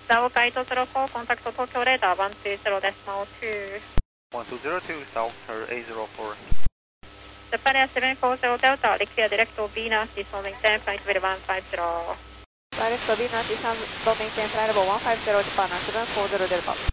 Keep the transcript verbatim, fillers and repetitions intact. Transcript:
South eight zero four, contact Tokyo radar one two zero decimal two. one two zero two, South eight zero four. Japan seven four zero Delta, clear direct to Venus, descending ten, flight level one five zero. Direct to Venus, descending ten, flight level one five zero, Japan seven four zero Delta.